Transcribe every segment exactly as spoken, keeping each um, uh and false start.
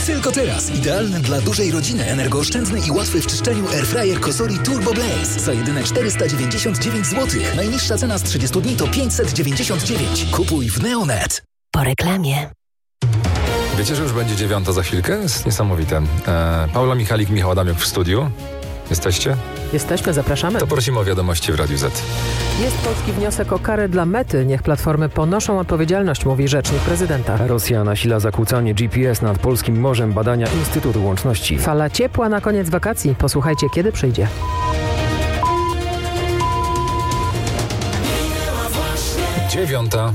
Tylko teraz. Idealny dla dużej rodziny, energooszczędny i łatwy w czyszczeniu airfryer Cosori Turbo Blaze. Za jedyne czterysta dziewięćdziesiąt dziewięć złotych. Najniższa cena z trzydziestu dni to pięćset dziewięćdziesiąt dziewięć. Kupuj w Neonet. Po reklamie. Wiecie, że już będzie dziewiąta za chwilkę? Jest niesamowite. E, Paula Michalik, Michał Adamiuk w studiu. Jesteście? Jesteśmy, zapraszamy. To prosimy o wiadomości w Radiu Z. Jest polski wniosek o karę dla Mety. Niech platformy ponoszą odpowiedzialność, mówi rzecznik prezydenta. Rosja nasila zakłócanie G P S nad polskim morzem, badania Instytutu Łączności. Fala ciepła na koniec wakacji. Posłuchajcie, kiedy przyjdzie. Dziewiąta.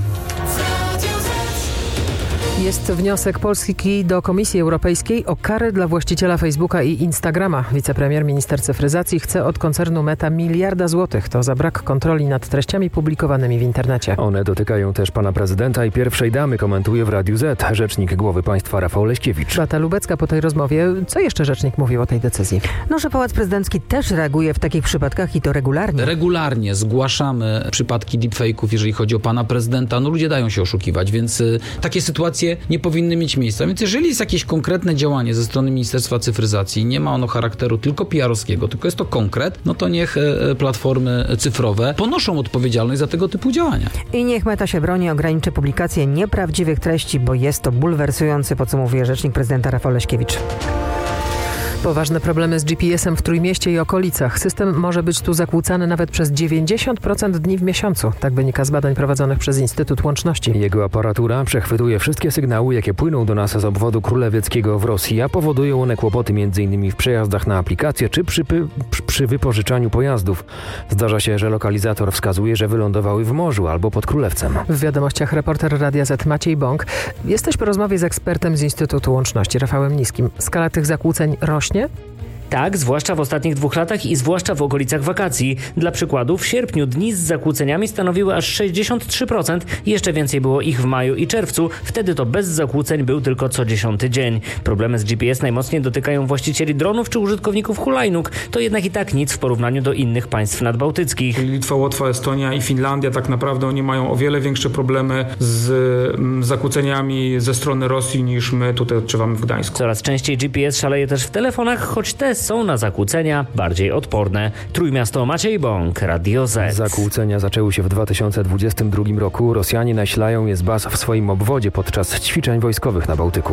Jest wniosek Polski do Komisji Europejskiej o karę dla właściciela Facebooka i Instagrama. Wicepremier, minister cyfryzacji chce od koncernu Meta miliarda złotych. To za brak kontroli nad treściami publikowanymi w internecie. One dotykają też pana prezydenta i pierwszej damy, komentuje w Radiu Z rzecznik głowy państwa Rafał Leśkiewicz. Beata Lubecka po tej rozmowie. Co jeszcze rzecznik mówił o tej decyzji? No, że Pałac Prezydencki też reaguje w takich przypadkach i to regularnie. Regularnie zgłaszamy przypadki deepfake'ów, jeżeli chodzi o pana prezydenta. No ludzie dają się oszukiwać, więc y, takie sytuacje nie powinny mieć miejsca. Więc jeżeli jest jakieś konkretne działanie ze strony Ministerstwa Cyfryzacji, nie ma ono charakteru tylko P R-owskiego, tylko jest to konkret, no to niech e, platformy cyfrowe ponoszą odpowiedzialność za tego typu działania. I niech Meta się broni, ograniczy publikację nieprawdziwych treści, bo jest to bulwersujące, podsumowuje rzecznik prezydenta Rafał Leśkiewicz. Poważne problemy z G P S-em w Trójmieście i okolicach. System może być tu zakłócany nawet przez dziewięćdziesiąt procent dni w miesiącu. Tak wynika z badań prowadzonych przez Instytut Łączności. Jego aparatura przechwytuje wszystkie sygnały, jakie płyną do nas z obwodu królewieckiego w Rosji, a powodują one kłopoty m.in. w przejazdach na aplikację czy przy, przy, przy wypożyczaniu pojazdów. Zdarza się, że lokalizator wskazuje, że wylądowały w morzu albo pod Królewcem. W wiadomościach reporter Radia Z Maciej Bąk. Jesteś po rozmowie z ekspertem z Instytutu Łączności, Rafałem Niskim. Skala tych zakłóceń rośnie? Tak, zwłaszcza w ostatnich dwóch latach i zwłaszcza w okolicach wakacji. Dla przykładu w sierpniu dni z zakłóceniami stanowiły aż sześćdziesiąt trzy procent. Jeszcze więcej było ich w maju i czerwcu. Wtedy to bez zakłóceń był tylko co dziesiąty dzień. Problemy z G P S najmocniej dotykają właścicieli dronów czy użytkowników hulajnóg. To jednak i tak nic w porównaniu do innych państw nadbałtyckich. Litwa, Łotwa, Estonia i Finlandia tak naprawdę oni mają o wiele większe problemy z mm, zakłóceniami ze strony Rosji niż my tutaj odczuwamy w Gdańsku. Coraz częściej G P S szaleje też w telefonach, choć te są na zakłócenia bardziej odporne. Trójmiasto, Maciej Bąk, Radio Z. Zakłócenia zaczęły się w dwa tysiące dwudziestym drugim roku. Rosjanie nasilają je z baz w swoim obwodzie podczas ćwiczeń wojskowych na Bałtyku.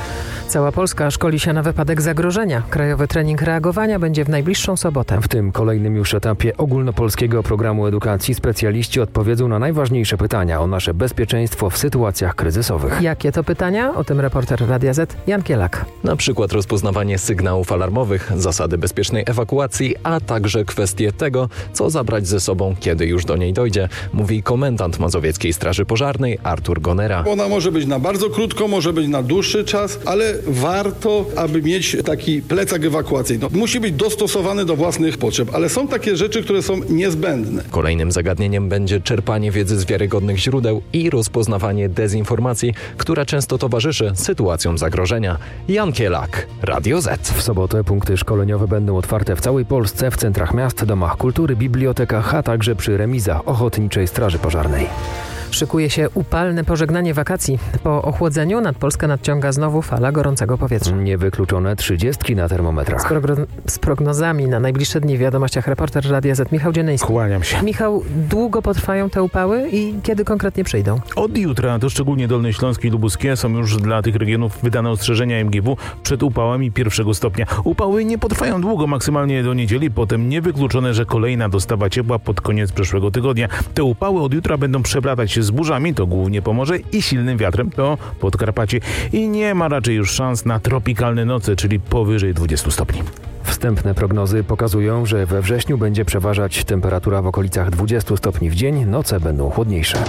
Cała Polska szkoli się na wypadek zagrożenia. Krajowy trening reagowania będzie w najbliższą sobotę. W tym kolejnym już etapie ogólnopolskiego programu edukacji specjaliści odpowiedzą na najważniejsze pytania o nasze bezpieczeństwo w sytuacjach kryzysowych. Jakie to pytania? O tym reporter Radia Z Jan Kielak. Na przykład rozpoznawanie sygnałów alarmowych, zasady bezpiecznej ewakuacji, a także kwestie tego, co zabrać ze sobą, kiedy już do niej dojdzie, mówi komendant Mazowieckiej Straży Pożarnej Artur Gonera. Ona może być na bardzo krótko, może być na dłuższy czas, ale warto, aby mieć taki plecak ewakuacyjny. Musi być dostosowany do własnych potrzeb, ale są takie rzeczy, które są niezbędne. Kolejnym zagadnieniem będzie czerpanie wiedzy z wiarygodnych źródeł i rozpoznawanie dezinformacji, która często towarzyszy sytuacjom zagrożenia. Jan Kielak, Radio Z. W sobotę punkty szkoleniowe będą otwarte w całej Polsce, w centrach miast, domach kultury, bibliotekach, a także przy remizach Ochotniczej Straży Pożarnej. Szykuje się upalne pożegnanie wakacji. Po ochłodzeniu nad Polskę nadciąga znowu fala gorącego powietrza. Niewykluczone trzydziestki na termometrach. Z, progro- z prognozami na najbliższe dni w wiadomościach reporter Radia Z Michał Dzienyński. Kłaniam się. Michał, długo potrwają te upały i kiedy konkretnie przyjdą? Od jutra to szczególnie Dolny Śląsk i Lubuskie są już dla tych regionów wydane ostrzeżenia M G W przed upałami pierwszego stopnia. Upały nie potrwają długo, maksymalnie do niedzieli, potem niewykluczone, że kolejna dostawa ciepła pod koniec przyszłego tygodnia. Te upały od jutra będą przeplatać się z burzami, to głównie Pomorze, i silnym wiatrem, to Podkarpacie. I nie ma raczej już szans na tropikalne noce, czyli powyżej dwudziestu stopni. Wstępne prognozy pokazują, że we wrześniu będzie przeważać temperatura w okolicach dwudziestu stopni w dzień, noce będą chłodniejsze.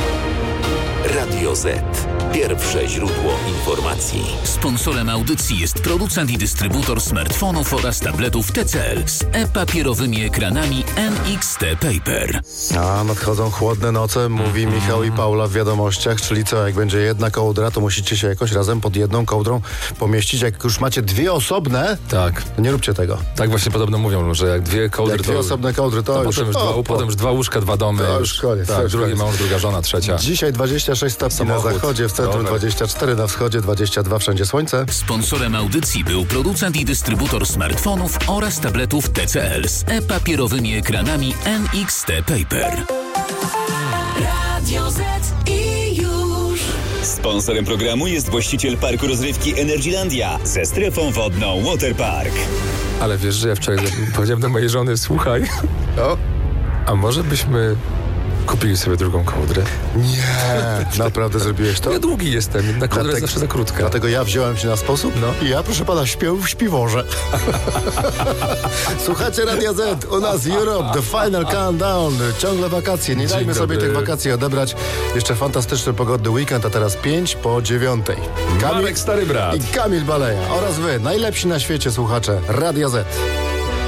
Radio Z. Pierwsze źródło informacji. Sponsorem audycji jest producent i dystrybutor smartfonów oraz tabletów T C L z e-papierowymi ekranami N X T Paper. A nadchodzą chłodne noce, mówi Michał i Paula w wiadomościach, czyli co, jak będzie jedna kołdra, to musicie się jakoś razem pod jedną kołdrą pomieścić. Jak już macie dwie osobne, tak, to nie róbcie tego. Tak właśnie podobno mówią, że jak dwie kołdry, jak dwie to, osobne kołdry, to, to już, potem, już o, dwa, po, potem już dwa łóżka, dwa domy. To już koniec. Tak, to już drugi koniec. mąż, druga żona, trzecia. Dzisiaj dwadzieścia sześć stopni samochód, na zachodzie, w centrum rower. dwadzieścia cztery, na wschodzie dwadzieścia dwa, wszędzie słońce. Sponsorem audycji był producent i dystrybutor smartfonów oraz tabletów T C L z e-papierowymi ekranami N X T Paper. Radio Z i już. Sponsorem programu jest właściciel parku rozrywki Energylandia ze strefą wodną Waterpark. Ale wiesz, że ja wczoraj powiedziałem do mojej żony, słuchaj, O, a może byśmy kupili sobie drugą kołdrę? nie, naprawdę zrobiłeś to? Ja długi jestem, jedna kołdra jest Dlatego- zawsze za krótka. Dlatego ja wziąłem się na sposób No. i ja, proszę pana, śpię w śpiworze. Słuchajcie Radia Z, u nas Europe, the final countdown, ciągle wakacje, nie Dzień dajmy sobie dobry. tych wakacji odebrać. Jeszcze fantastyczny, pogodny weekend, a teraz pięć po dziewiątej. Marek Stary Brat. i Kamil Baleja oraz wy, najlepsi na świecie słuchacze Radia Z.